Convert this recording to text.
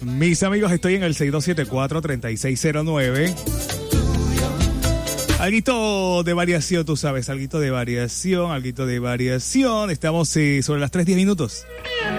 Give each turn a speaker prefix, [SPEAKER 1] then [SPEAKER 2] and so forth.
[SPEAKER 1] Mis amigos, estoy en el 6274-3609. Alguito de variación, tú sabes, alguito de variación. Estamos sobre las 3:10 minutos.